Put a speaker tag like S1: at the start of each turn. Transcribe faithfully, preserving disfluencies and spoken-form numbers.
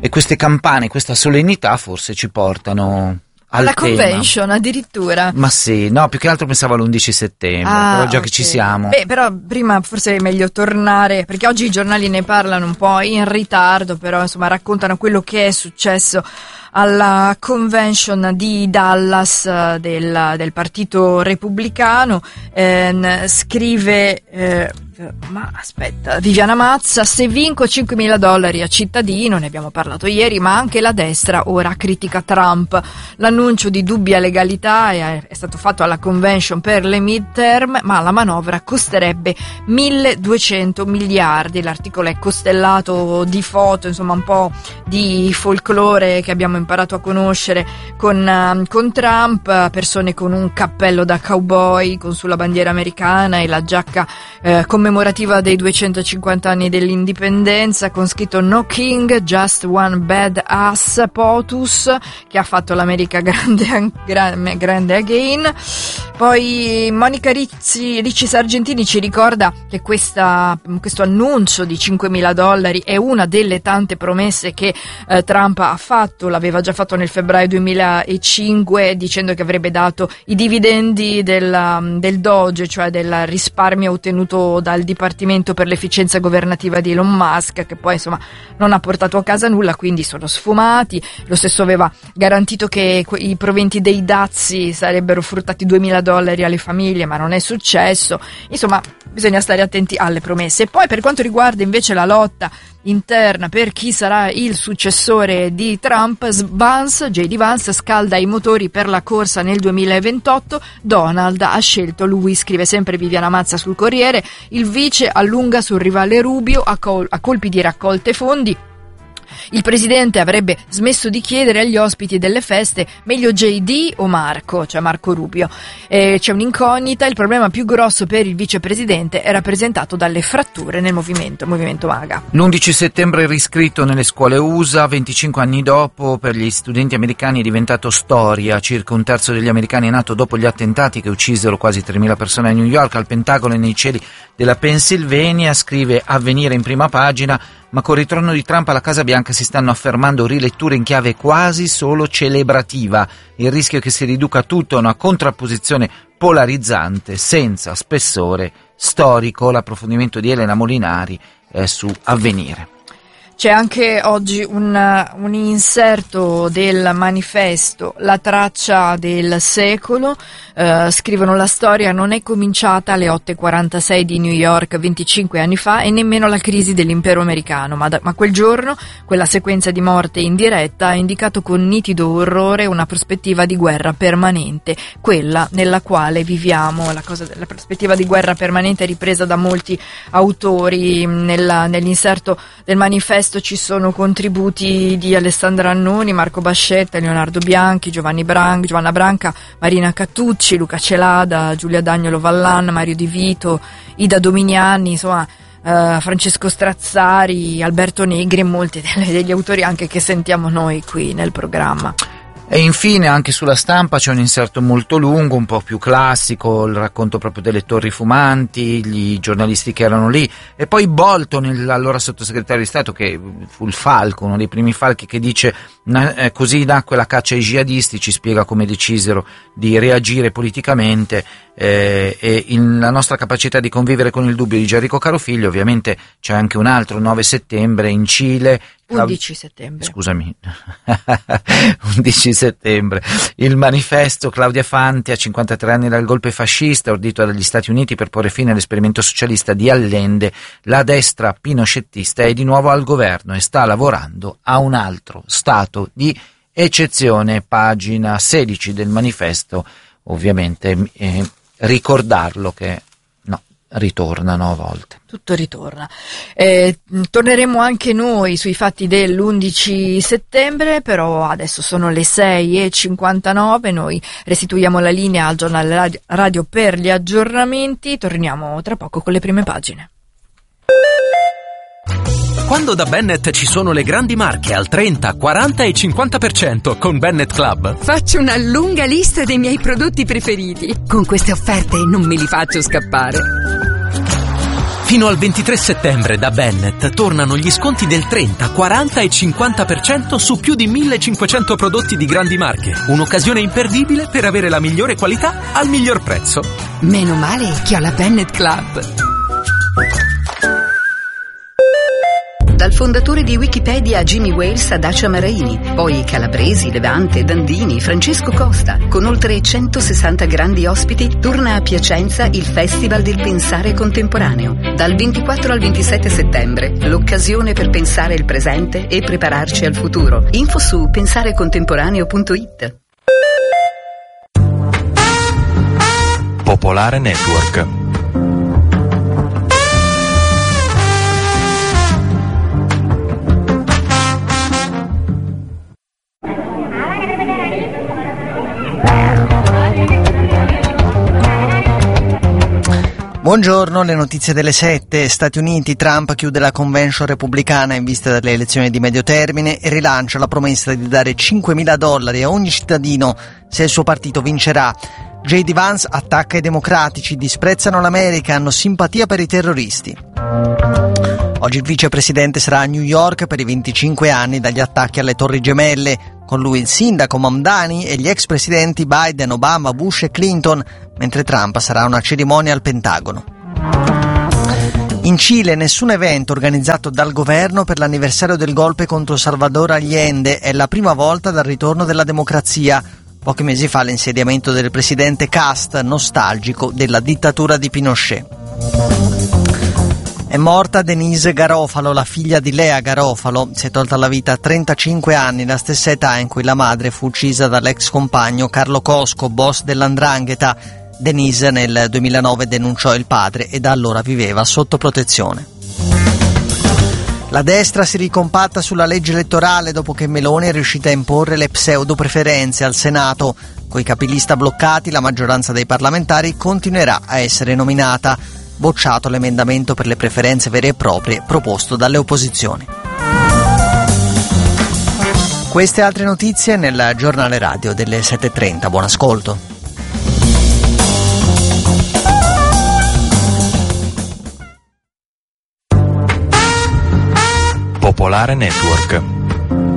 S1: e queste campane, questa solennità forse ci portano al
S2: alla
S1: tema.
S2: Convention addirittura.
S1: Ma sì, no, più che altro pensavo all'undici settembre,
S2: ah,
S1: però già
S2: okay.
S1: che ci siamo.
S2: Beh, però prima forse è meglio tornare, perché oggi i giornali ne parlano un po' in ritardo, però insomma raccontano quello che è successo alla convention di Dallas del, del Partito Repubblicano. Eh, scrive eh, ma aspetta Viviana Mazza: se vinco cinquemila dollari a cittadino, ne abbiamo parlato ieri, ma anche la destra ora critica Trump. L'annuncio di dubbia legalità è, è stato fatto alla convention per le midterm, ma la manovra costerebbe milleduecento miliardi. L'articolo è costellato di foto, insomma un po' di folklore che abbiamo imparato a conoscere con, uh, con Trump, persone con un cappello da cowboy con sulla bandiera americana e la giacca eh, commemorativa dei duecentocinquanta anni dell'indipendenza, con scritto "No King, just one bad ass POTUS", che ha fatto l'America grande, grande again. Poi Monica Ricci, Ricci Sargentini ci ricorda che questa, questo annuncio di cinquemila dollari è una delle tante promesse che eh, Trump ha fatto. L'aveva già fatto nel febbraio duemilacinque, dicendo che avrebbe dato i dividendi del, del Doge, cioè del risparmio ottenuto dal Dipartimento per l'efficienza governativa di Elon Musk, che poi insomma non ha portato a casa nulla, quindi sono sfumati. Lo stesso aveva garantito che i proventi dei dazi sarebbero fruttati duemila dollari alle famiglie, ma non è successo. Insomma, bisogna stare attenti alle promesse. E poi per quanto riguarda invece la lotta interna per chi sarà il successore di Trump, Vance, J D Vance scalda i motori per la corsa nel duemilaventotto. Donald ha scelto lui, scrive sempre Viviana Mazza sul Corriere. Il vice allunga sul rivale Rubio a, col- a colpi di raccolte fondi. Il presidente avrebbe smesso di chiedere agli ospiti delle feste meglio J D o Marco, cioè Marco Rubio. E c'è un'incognita. Il problema più grosso per il vicepresidente è rappresentato dalle fratture nel movimento, movimento MAGA.
S1: L'undici settembre riscritto nelle scuole U S A, venticinque anni dopo, per gli studenti americani è diventato storia. Circa un terzo degli americani è nato dopo gli attentati che uccisero quasi tremila persone a New York, al Pentagono e nei cieli della Pennsylvania. Scrive Avvenire in prima pagina. Ma col ritorno di Trump alla Casa Bianca si stanno affermando riletture in chiave quasi solo celebrativa. Il rischio è che si riduca tutto a una contrapposizione polarizzante senza spessore storico. L'approfondimento di Elena Molinari è su Avvenire.
S2: C'è anche oggi un, un inserto del manifesto La traccia del secolo. Uh, scrivono: la storia non è cominciata alle otto e quarantasei di New York venticinque anni fa e nemmeno la crisi dell'impero americano, ma, da, ma quel giorno, quella sequenza di morte in diretta ha indicato con nitido orrore una prospettiva di guerra permanente, quella nella quale viviamo. La, cosa, la prospettiva di guerra permanente è ripresa da molti autori. Nella, nell'inserto del manifesto ci sono contributi di Alessandra Annoni, Marco Bascetta, Leonardo Bianchi, Giovanni Branca, Giovanna Branca, Marina Cattucci, Luca Celada, Giulia Dagnolo Vallan, Mario Di Vito, Ida Dominiani, insomma uh, Francesco Strazzari, Alberto Negri e molti delle, degli autori anche che sentiamo noi qui nel programma.
S1: E infine anche sulla Stampa c'è un inserto molto lungo, un po' più classico, il racconto proprio delle torri fumanti, gli giornalisti che erano lì, e poi Bolton, l'allora sottosegretario di Stato, che fu il falco, uno dei primi falchi, che dice eh, così nacque la caccia ai jihadisti, ci spiega come decisero di reagire politicamente eh, e in la nostra capacità di convivere con il dubbio di Gianrico Carofiglio. Ovviamente c'è anche un altro nove settembre in Cile.
S2: undici settembre.
S1: Scusami, undici settembre. Il manifesto. Claudia Fanti, a cinquantatré anni dal golpe fascista ordito dagli Stati Uniti per porre fine all'esperimento socialista di Allende, la destra pinocchettista è di nuovo al governo e sta lavorando a un altro stato di eccezione. Pagina sedici del manifesto. Ovviamente eh, ricordarlo che no, ritornano a volte.
S2: Tutto ritorna. Eh, torneremo anche noi sui fatti dell'undici settembre, però adesso sono le sei e cinquantanove, noi restituiamo la linea al giornale radio, radio per gli aggiornamenti, torniamo tra poco con le prime pagine.
S3: Quando da Bennett ci sono le grandi marche al trenta, quaranta e cinquanta per cento con Bennett Club,
S4: faccio una lunga lista dei miei prodotti preferiti. Con queste offerte non me li faccio scappare.
S3: Fino al ventitré settembre da Bennett tornano gli sconti del trenta, quaranta e cinquanta per cento su più di millecinquecento prodotti di grandi marche. Un'occasione imperdibile per avere la migliore qualità al miglior prezzo.
S4: Meno male che ho la Bennett Club.
S5: Dal fondatore di Wikipedia Jimmy Wales a Dacia Maraini, poi Calabresi, Levante, Dandini, Francesco Costa. Con oltre centosessanta grandi ospiti torna a Piacenza il Festival del Pensare Contemporaneo. Dal ventiquattro al ventisette settembre, l'occasione per pensare il presente e prepararci al futuro. Info su pensarecontemporaneo punto it.
S6: Popolare Network.
S7: Buongiorno, le notizie delle sette. Stati Uniti, Trump chiude la convention repubblicana in vista delle elezioni di medio termine e rilancia la promessa di dare cinquemila dollari a ogni cittadino se il suo partito vincerà. J D Vance attacca i democratici, disprezzano l'America, hanno simpatia per i terroristi. Oggi il vicepresidente sarà a New York per i venticinque anni dagli attacchi alle Torri Gemelle. Con lui il sindaco Mamdani e gli ex presidenti Biden, Obama, Bush e Clinton, mentre Trump sarà a una cerimonia al Pentagono. In Cile nessun evento organizzato dal governo per l'anniversario del golpe contro Salvador Allende. È la prima volta dal ritorno della democrazia. Pochi mesi fa l'insediamento del presidente Cast, nostalgico della dittatura di Pinochet. È morta Denise Garofalo, la figlia di Lea Garofalo. Si è tolta la vita a trentacinque anni, la stessa età in cui la madre fu uccisa dall'ex compagno Carlo Cosco, boss dell'Andrangheta. Denise nel duemilanove denunciò il padre e da allora viveva sotto protezione. La destra si ricompatta sulla legge elettorale dopo che Meloni è riuscita a imporre le pseudo-preferenze al Senato. Coi capilista bloccati, la maggioranza dei parlamentari continuerà a essere nominata. Bocciato l'emendamento per le preferenze vere e proprie proposto dalle opposizioni. Queste altre notizie nel giornale radio delle sette e trenta. Buon ascolto.
S6: Popolare Network.